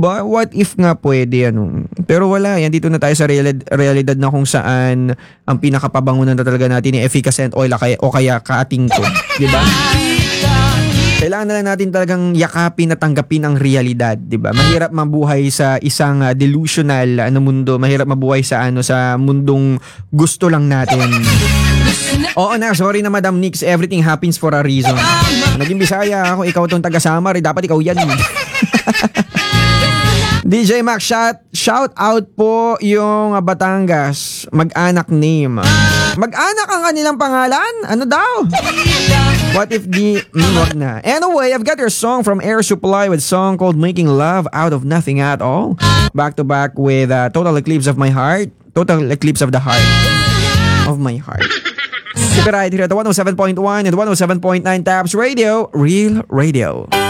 ba? What if nga pwede, ano? Pero wala, yan dito na tayo sa realidad na kung saan ang pinakapabangunan na talaga natin ni efficacent oil o kaya kaating ko. Diba? Kailangan na lang natin talagang yakapin at tanggapin ang realidad, 'di ba? Mahirap mabuhay sa isang delusional mundo, mahirap mabuhay sa sa mundong gusto lang natin. Oo na, sorry na Madam Nix, everything happens for a reason. Naging Bisaya ako, ikaw tong taga Samar, dapat ikaw yan. DJ Max, shout out po yung Batangas, mag-anak name. Mag-anak ang kanilang pangalan? Ano daw? What if wag na? Anyway, I've got your song from Air Supply with song called Making Love Out of Nothing at All. Back to back with Total Eclipse of My Heart. Total Eclipse of the Heart. Of My Heart. Keep it right here at 107.1 and 107.9 Tabs Radio. Real Radio.